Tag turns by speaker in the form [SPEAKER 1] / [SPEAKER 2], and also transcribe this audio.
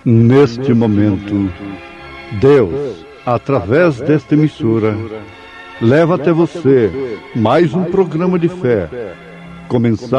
[SPEAKER 1] Neste momento, Deus, através desta emissora, leva até você mais um programa de fé, começar